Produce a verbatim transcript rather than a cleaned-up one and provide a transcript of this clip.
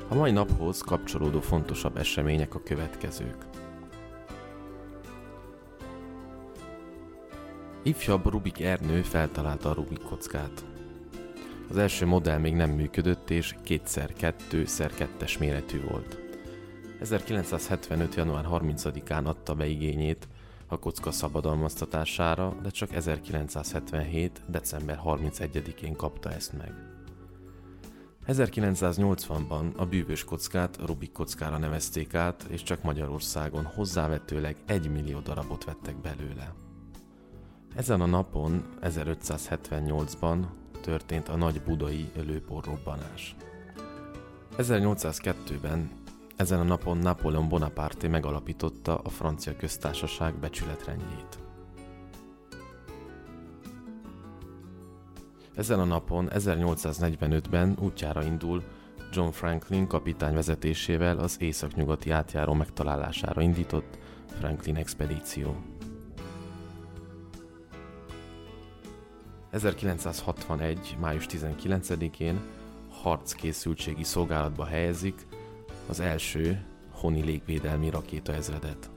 A mai naphoz kapcsolódó fontosabb események a következők. Ifjabb Rubik Ernő feltalálta a Rubik kockát. Az első modell még nem működött és két szer kettő szer kettes méretű volt. ezerkilencszázhetvenöt. január harmincadikán adta be igényét a kocka szabadalmaztatására, de csak ezerkilencszázhetvenhét. december harmincegyedikén kapta ezt meg. ezerkilencszáznyolcvanban a bűvös kockát Rubik kockára nevezték át, és csak Magyarországon hozzávetőleg egy millió darabot vettek belőle. Ezen a napon, ezerötszázhetvennyolcban történt a nagy budai lőporrobbanás. ezernyolcszázkettőben ezen a napon Napóleon Bonaparte megalapította a Francia Köztársaság becsületrendjét. Ezen a napon ezernyolcszáznegyvenötben útjára indul John Franklin kapitány vezetésével az északnyugati átjáró megtalálására indított Franklin expedíció. ezerkilencszázhatvanegy. május tizenkilencedikén harckészültségi szolgálatba helyezik az első honi légvédelmi rakétaezredet.